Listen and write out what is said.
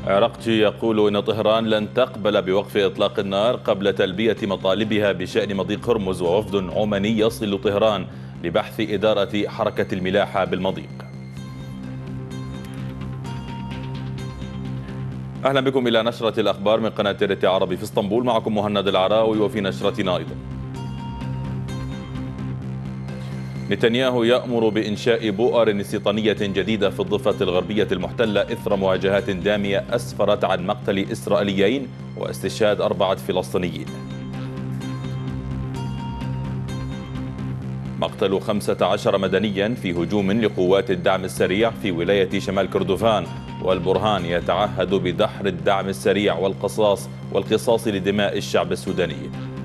عراقجي يقول إن طهران لن تقبل بوقف إطلاق النار قبل تلبية مطالبها بشأن مضيق هرمز، ووفد عماني يصل طهران لبحث إدارة حركة الملاحة بالمضيق. أهلا بكم إلى نشرة الأخبار من قناة RT عربي في اسطنبول، معكم مهند العراوي. وفي نشرتنا أيضا: نتنياهو يأمر بإنشاء بؤر استيطانية جديدة في الضفة الغربية المحتلة إثر مواجهات دامية أسفرت عن مقتل إسرائيليين واستشهاد 4 فلسطينيين. مقتل 15 مدنيا في هجوم لقوات الدعم السريع في ولاية شمال كردفان، والبرهان يتعهد بدحر الدعم السريع والقصاص لدماء الشعب السوداني.